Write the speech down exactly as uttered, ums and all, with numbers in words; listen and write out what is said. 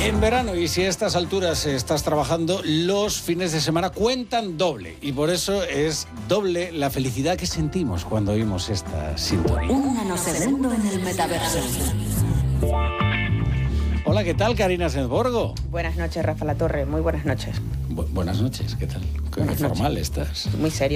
En verano, y si a estas alturas estás trabajando, los fines de semana cuentan doble. Y por eso es doble la felicidad que sentimos cuando oímos esta sintonía. Un nanosegundo en el metaverso. Hola, ¿qué tal, Karina Senzborgo? Buenas noches, Rafa La Torre. Muy buenas noches. Bu- buenas noches, ¿qué tal? Qué Buenas formal noches. estás. Muy serio.